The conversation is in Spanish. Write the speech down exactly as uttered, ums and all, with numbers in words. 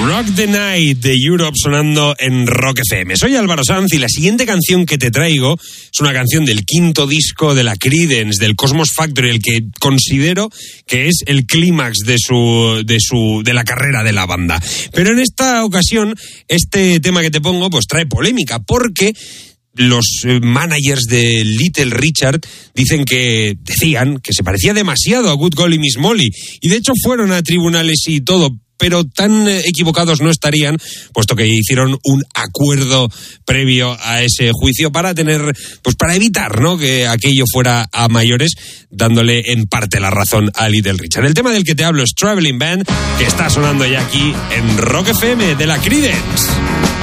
Rock the Night de Europe sonando en Rock F M. Soy Álvaro Sanz y la siguiente canción que te traigo es una canción del quinto disco de la Creedence, del Cosmos Factory, el que considero que es el clímax de su, de su, de la carrera de la banda. Pero en esta ocasión, este tema que te pongo, pues trae polémica, porque los managers de Little Richard dicen que, decían que se parecía demasiado a Good Golly Miss Molly, y de hecho fueron a tribunales y todo, pero tan equivocados no estarían, puesto que hicieron un acuerdo previo a ese juicio para tener, pues para evitar, ¿no?, que aquello fuera a mayores, dándole en parte la razón a Little Richard. El tema del que te hablo es Traveling Band, que está sonando ya aquí en Rock F M de la Creedence.